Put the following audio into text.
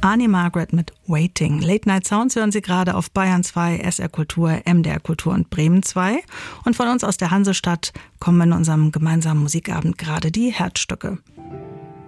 Honey Margaret mit Waiting. Late Night Sounds hören Sie gerade auf Bayern 2, SR Kultur, MDR Kultur und Bremen 2. Und von uns aus der Hansestadt kommen in unserem gemeinsamen Musikabend gerade die Herzstücke.